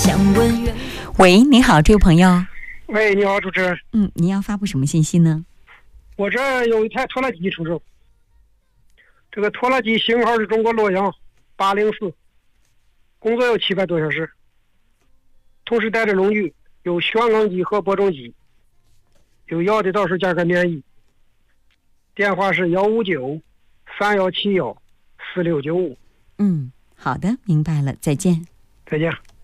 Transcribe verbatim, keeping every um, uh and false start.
喂，你好，这位朋友。 喂，你好，主持人。 嗯，你要发布什么信息呢？ 我这有一台拖拉机出售，这个拖拉机型号是中国洛阳八零四，工作有七百多小时，同时带着农具，有旋缸机和播种机，有要的到时候价格免疫。电话是幺五九三幺七幺四六九五。 嗯，好的，明白了，再见。 再见。